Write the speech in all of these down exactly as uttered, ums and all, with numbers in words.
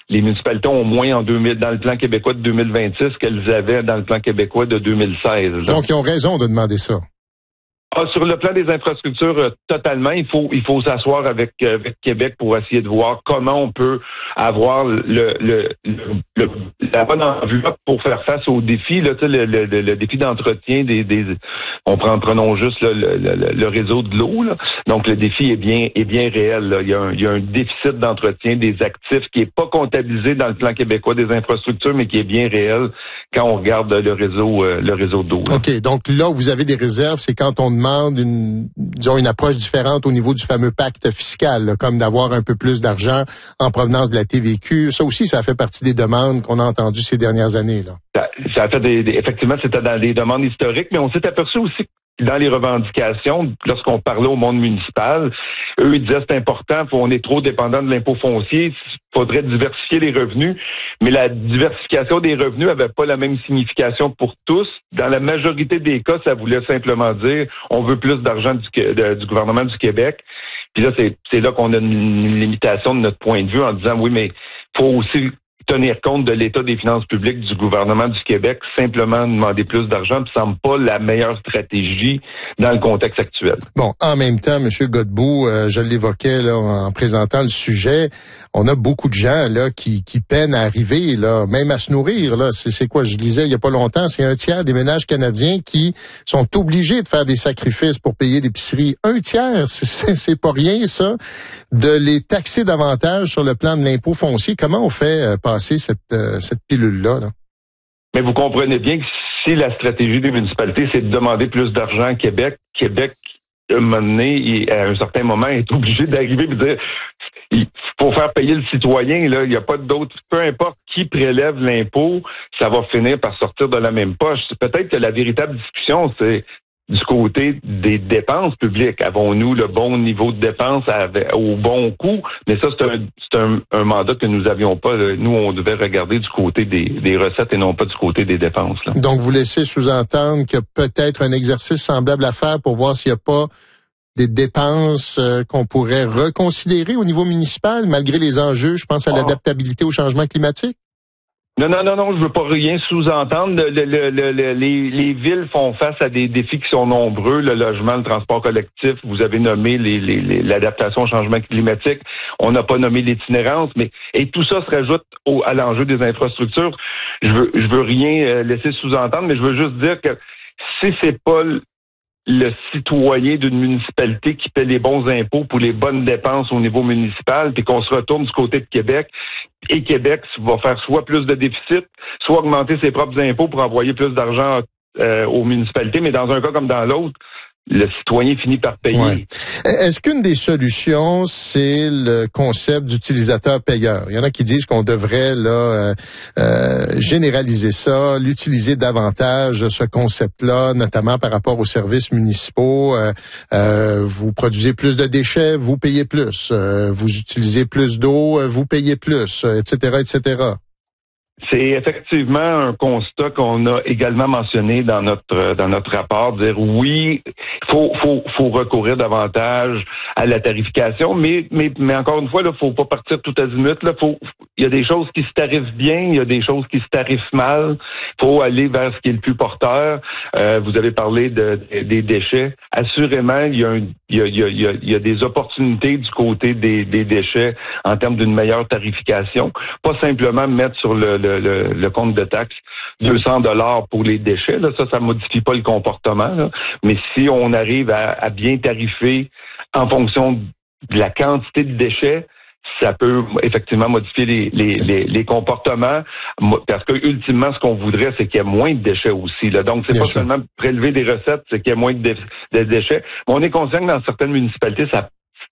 les municipalités ont moins en deux mille dans le plan québécois de deux mille vingt-six qu'elles avaient dans le plan québécois de deux mille seize. Là. Donc, ils ont raison de demander ça. Ah, sur le plan des infrastructures, euh, totalement, il faut il faut s'asseoir avec, euh, avec Québec pour essayer de voir comment on peut avoir le, le, le, le la bonne enveloppe pour faire face aux défis. Là, le, le, le, le défi d'entretien des, des on prend prenons juste là, le, le, le réseau de l'eau. Là. Donc le défi est bien est bien réel. Là. Il y a un, il y a un déficit d'entretien des actifs qui est pas comptabilisé dans le plan québécois des infrastructures, mais qui est bien réel quand on regarde le réseau euh, le réseau d'eau. Là. OK, donc là où vous avez des réserves, c'est quand on demande une, disons, une approche différente au niveau du fameux pacte fiscal, là, comme d'avoir un peu plus d'argent en provenance de la T V Q. Ça aussi, ça fait partie des demandes qu'on a entendues ces dernières années. Là. Ça, ça a fait des, des, effectivement, c'était dans les demandes historiques, mais on s'est aperçu aussi que dans les revendications, lorsqu'on parlait au monde municipal, eux, ils disaient c'est important, on est trop dépendant de l'impôt foncier, il faudrait diversifier les revenus, mais la diversification des revenus n'avait pas la même signification pour tous. Dans la majorité des cas, ça voulait simplement dire on veut plus d'argent du, de, du gouvernement du Québec. Puis là, c'est, c'est là qu'on a une, une limitation de notre point de vue en disant oui, mais il faut aussi tenir compte de l'état des finances publiques du gouvernement du Québec, simplement demander plus d'argent, ne semble pas la meilleure stratégie dans le contexte actuel. Bon, en même temps, M. Godbout, euh, je l'évoquais là en présentant le sujet, on a beaucoup de gens là qui, qui peinent à arriver, là, même à se nourrir. Là, c'est, c'est quoi? Je lisais il y a pas longtemps, c'est un tiers des ménages canadiens qui sont obligés de faire des sacrifices pour payer l'épicerie. Un tiers, c'est, c'est pas rien ça, de les taxer davantage sur le plan de l'impôt foncier. Comment on fait euh, passer cette, euh, cette pilule-là? Là? Mais vous comprenez bien que si la stratégie des municipalités, c'est de demander plus d'argent à Québec, Québec, à un moment donné, à un certain moment, est obligé d'arriver et de dire il faut faire payer le citoyen. Là, il n'y a pas d'autre. Peu importe qui prélève l'impôt, ça va finir par sortir de la même poche. Peut-être que la véritable discussion, c'est du côté des dépenses publiques. Avons-nous le bon niveau de dépenses au bon coût? Mais ça, c'est un, c'est un, un mandat que nous n'avions pas. Nous, on devait regarder du côté des, des recettes et non pas du côté des dépenses. Là. Donc, vous laissez sous-entendre qu'il y a peut-être un exercice semblable à faire pour voir s'il n'y a pas des dépenses euh, qu'on pourrait reconsidérer au niveau municipal, malgré les enjeux, je pense à l'adaptabilité au changement climatique? Non, non, non, non, je veux pas rien sous-entendre. Le, le, le, le, les, les villes font face à des défis qui sont nombreux. Le logement, le transport collectif, vous avez nommé les, les, les, l'adaptation au changement climatique. On n'a pas nommé l'itinérance, mais et tout ça se rajoute au, à l'enjeu des infrastructures. Je veux, je veux rien laisser sous-entendre, mais je veux juste dire que si c'est pas le citoyen d'une municipalité qui paie les bons impôts pour les bonnes dépenses au niveau municipal, puis qu'on se retourne du côté de Québec, et Québec va faire soit plus de déficit, soit augmenter ses propres impôts pour envoyer plus d'argent euh, aux municipalités, mais dans un cas comme dans l'autre, le citoyen finit par payer. Ouais. Est-ce qu'une des solutions, c'est le concept d'utilisateur-payeur? Il y en a qui disent qu'on devrait là euh, euh, généraliser ça, l'utiliser davantage, ce concept-là, notamment par rapport aux services municipaux. Euh, euh, vous produisez plus de déchets, vous payez plus. Euh, vous utilisez plus d'eau, vous payez plus, et cetera, et cetera. C'est effectivement un constat qu'on a également mentionné dans notre dans notre rapport, dire oui, faut faut faut recourir davantage à la tarification, mais mais mais encore une fois là, faut pas partir tout azimut là, faut il y a des choses qui se tarifent bien, il y a des choses qui se tarifent mal, faut aller vers ce qui est le plus porteur. Euh, vous avez parlé de, de des déchets, assurément, il y a un il y a il y a il y a des opportunités du côté des des déchets en termes d'une meilleure tarification, pas simplement mettre sur le Le, le, le compte de taxes, deux cents dollars pour les déchets, là, ça, ça modifie pas le comportement, là. Mais si on arrive à, à bien tarifer en fonction de la quantité de déchets, ça peut effectivement modifier les, les, les, les comportements, parce que ultimement, ce qu'on voudrait, c'est qu'il y ait moins de déchets aussi, là. Donc, c'est bien pas sûr. Seulement prélever des recettes, c'est qu'il y ait moins de, dé, de déchets. Mais on est conscient que dans certaines municipalités, ça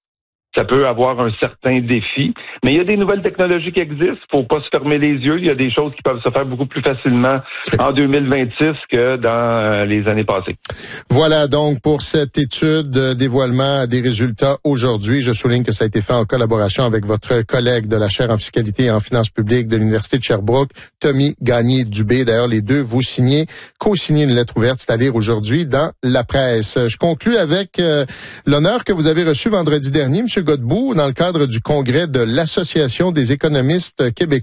Ça peut avoir un certain défi, mais il y a des nouvelles technologies qui existent. Faut pas se fermer les yeux. Il y a des choses qui peuvent se faire beaucoup plus facilement en deux mille vingt-six que dans les années passées. Voilà donc pour cette étude de dévoilement des résultats aujourd'hui. Je souligne que ça a été fait en collaboration avec votre collègue de la chaire en fiscalité et en finances publiques de l'Université de Sherbrooke, Tommy Gagné-Dubé. D'ailleurs, les deux, vous signez, co-signez une lettre ouverte, c'est à lire aujourd'hui dans la presse. Je conclus avec euh, l'honneur que vous avez reçu vendredi dernier, M. Godbout, dans le cadre du congrès de l'Association des économistes québécois.